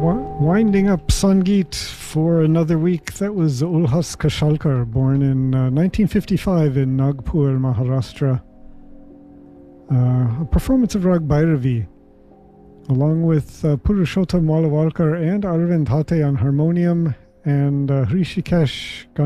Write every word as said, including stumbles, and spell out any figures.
Winding up Sangeet for another week. That was Ulhas Kashalkar, born in uh, nineteen fifty-five in Nagpur, Maharashtra. Uh, a performance of Rag Bhairavi, along with uh, Purushottam Malavalkar and Arvind Hate on harmonium, and uh, Hrishikesh